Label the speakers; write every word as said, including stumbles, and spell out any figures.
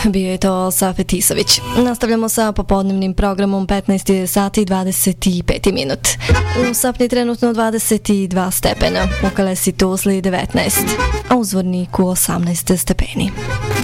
Speaker 1: bio je to Safet Isović. Nastavljamo sa popodnevnim programom, petnaest sati i dvadeset pet minut. U Sapni trenutno dvadeset dva stepena, u Kalesi Tuzli devetnaest, a u Zvorniku osamnaest stepeni.